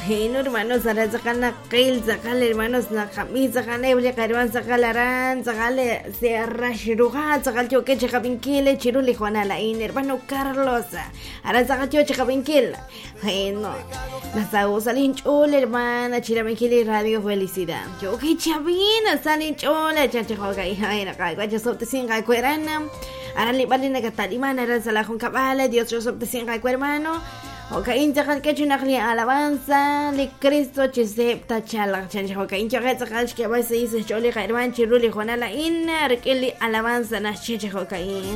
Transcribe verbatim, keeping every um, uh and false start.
Bueno, hermanos, ahora sacan la kale, sacan hermanos, la camisa, sacan eble, carvan, sacan la ran, sacan sierra, chiruja, sacan choque, checapinkile, chiruli, Juana, la in, hermano Carlos, ahora sacan choque, checapinkile. Bueno, las hago salin chula, hermana, chirapinkile, radio, felicidad. Yo que chavina, salin chula, chanchajoga, hija, era caiguacha, sote sin caiguerana. Ahora le vale a Catalimana, ahora salajón cabala, Dios, yo sote sin caigu, hermano. Ok, inchakal que chunakli alabanza li Cristo chisepta chalak chancha ok inchakal sakal que va se dice chole hermano chiruli Juana la inner que li alabanza na cheche ok